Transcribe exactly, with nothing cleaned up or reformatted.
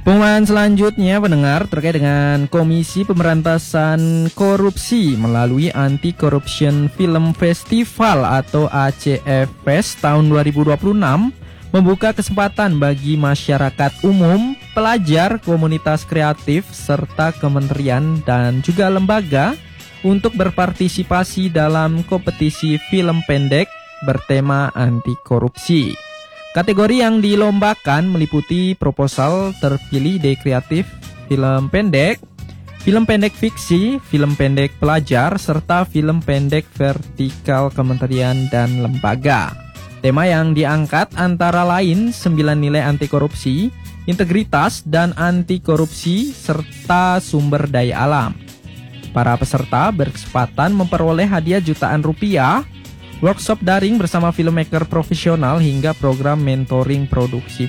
Pengumuman selanjutnya pendengar terkait dengan Komisi Pemberantasan Korupsi melalui Anti Corruption Film Festival atau A C F Fest tahun dua ribu dua puluh enam membuka kesempatan bagi masyarakat umum, pelajar, komunitas kreatif, serta kementerian dan juga lembaga untuk berpartisipasi dalam kompetisi film pendek bertema anti korupsi. Kategori yang dilombakan meliputi proposal terpilih ide kreatif, film pendek, film pendek fiksi, film pendek pelajar, serta film pendek vertikal kementerian dan lembaga. Tema yang diangkat antara lain sembilan nilai anti korupsi, integritas dan anti korupsi, serta sumber daya alam. Para peserta berkesempatan memperoleh hadiah jutaan rupiah, workshop daring bersama filmmaker profesional hingga program mentoring produksi